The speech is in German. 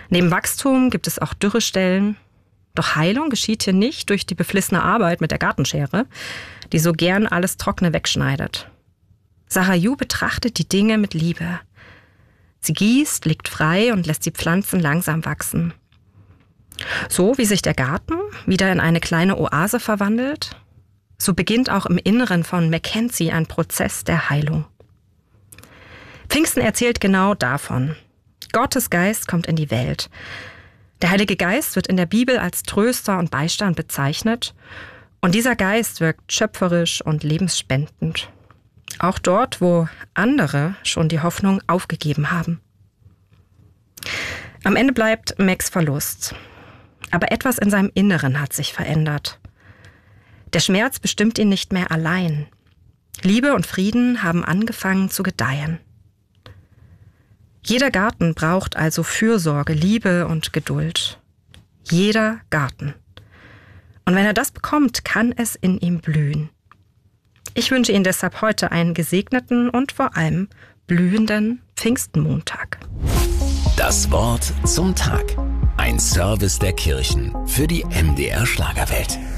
Neben Wachstum gibt es auch Dürrestellen. Doch Heilung geschieht hier nicht durch die beflissene Arbeit mit der Gartenschere, die so gern alles Trockene wegschneidet. Sarah Yu betrachtet die Dinge mit Liebe. Sie gießt, legt frei und lässt die Pflanzen langsam wachsen. So wie sich der Garten wieder in eine kleine Oase verwandelt, so beginnt auch im Inneren von Mackenzie ein Prozess der Heilung. Pfingsten erzählt genau davon. Gottes Geist kommt in die Welt. Der Heilige Geist wird in der Bibel als Tröster und Beistand bezeichnet. Und dieser Geist wirkt schöpferisch und lebensspendend. Auch dort, wo andere schon die Hoffnung aufgegeben haben. Am Ende bleibt Max Verlust. Aber etwas in seinem Inneren hat sich verändert. Der Schmerz bestimmt ihn nicht mehr allein. Liebe und Frieden haben angefangen zu gedeihen. Jeder Garten braucht also Fürsorge, Liebe und Geduld. Jeder Garten. Und wenn er das bekommt, kann es in ihm blühen. Ich wünsche Ihnen deshalb heute einen gesegneten und vor allem blühenden Pfingstmontag. Das Wort zum Tag. Ein Service der Kirchen für die MDR Schlagerwelt.